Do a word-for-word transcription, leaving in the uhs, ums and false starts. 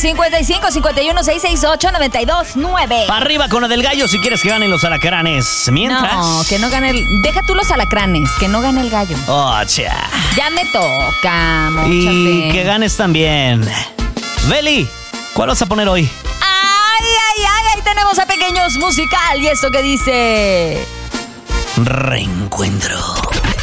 cincuenta y cinco, cincuenta y uno, seiscientos sesenta y ocho, noventa y dos, nueve. Pa' arriba con lo del gallo si quieres que ganen los alacranes. Mientras... No, que no gane el... Deja tú los alacranes, que no gane el gallo. Oh, cha. Ya me toca, móchate. Y que ganes también. Beli, ¿cuál vas a poner hoy? Ay, ay, ay, ahí tenemos a Pequeños Musical. Y esto que dice... Reencuentro.